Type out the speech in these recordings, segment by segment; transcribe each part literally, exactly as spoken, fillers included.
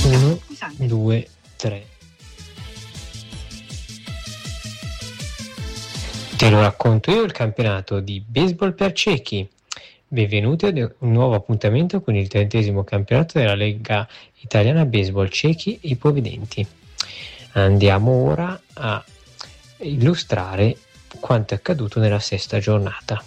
uno, due, tre. Te lo racconto io il campionato di baseball per ciechi. Benvenuti ad un nuovo appuntamento con il trentesimo campionato della Lega Italiana Baseball Ciechi e Ipovedenti. Andiamo ora a illustrare quanto è accaduto nella sesta giornata.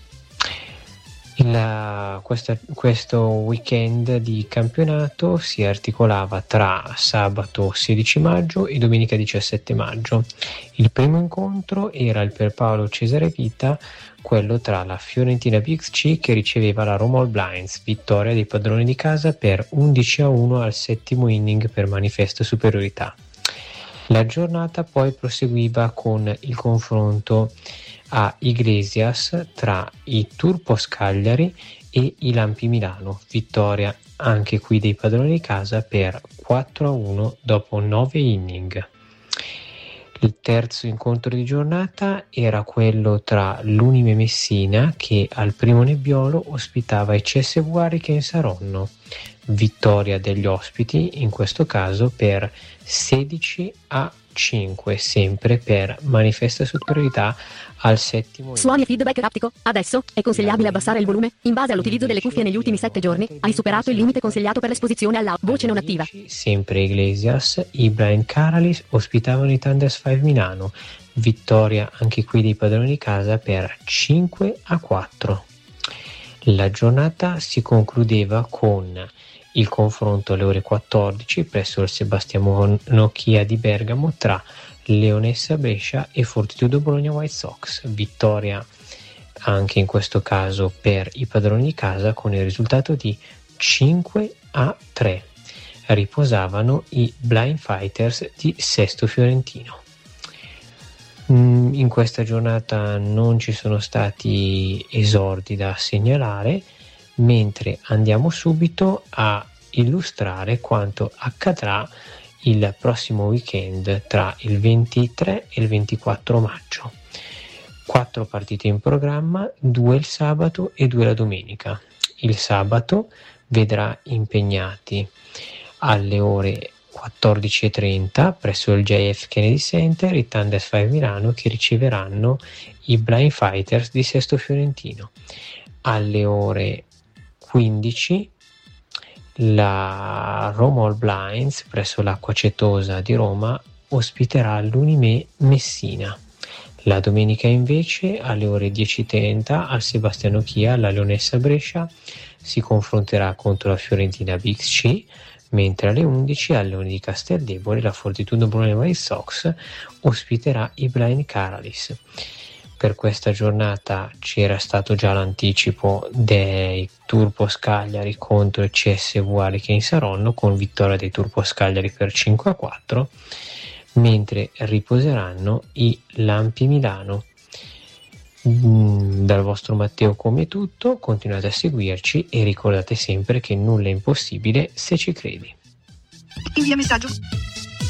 Il, questa, questo weekend di campionato si articolava tra sabato sedici maggio e domenica diciassette maggio. Il primo incontro era il Pierpaolo Cesare Vita, quello tra la Fiorentina B X C che riceveva la Roma All Blinds, vittoria dei padroni di casa per undici a uno al settimo inning per manifesta superiorità. La giornata poi proseguiva con il confronto a Iglesias tra i Turpos Cagliari e i Lampi Milano, vittoria anche qui dei padroni di casa per quattro a uno dopo nove inning. Il terzo incontro di giornata era quello tra l'Unime Messina che al primo Nebbiolo ospitava i C S V Hurricane Saronno, vittoria degli ospiti in questo caso per sedici a cinque, sempre per manifesta superiorità al settimo. Suoni e feedback aptico. Adesso è consigliabile abbassare il volume in base all'utilizzo delle cuffie negli ultimi sette giorni. Hai superato il limite consigliato per l'esposizione alla voce non attiva. Sempre Iglesias, i Blind Caralis ospitavano i Thunders cinque Milano, vittoria anche qui dei padroni di casa per cinque a quattro. La giornata si concludeva con il confronto alle ore quattordici presso il Sebastiano Chia di Bergamo tra Leonessa Brescia e Fortitudo Bologna White Sox, vittoria anche in questo caso per i padroni di casa con il risultato di cinque a tre. Riposavano i Blind Fighters di Sesto Fiorentino. In questa giornata non ci sono stati esordi da segnalare, mentre andiamo subito a illustrare quanto accadrà il prossimo weekend tra il ventitré e il ventiquattro maggio. Quattro partite in programma, due il sabato e due la domenica. Il sabato vedrà impegnati alle ore quattordici e trenta presso il J F Kennedy Center i Thunders cinque Milano che riceveranno i Blind Fighters di Sesto Fiorentino. Alle ore quindici la Roma All Blinds presso l'Acqua Cetosa di Roma ospiterà l'Unime Messina. La domenica invece alle ore dieci e trenta al Sebastiano Chia la Leonessa Brescia si confronterà contro la Fiorentina B X C, mentre alle undici al Leone di Casteldebole la Fortitudo Bologna White Sox ospiterà i Blind Caralis. Per questa giornata c'era stato già l'anticipo dei Turpos Cagliari contro il C S V Hurricane Saronno con vittoria dei Turpos Cagliari per cinque a quattro, mentre riposeranno i Lampi Milano. Dal vostro Matteo come è tutto, continuate a seguirci e ricordate sempre che nulla è impossibile se ci credi. Invia messaggio.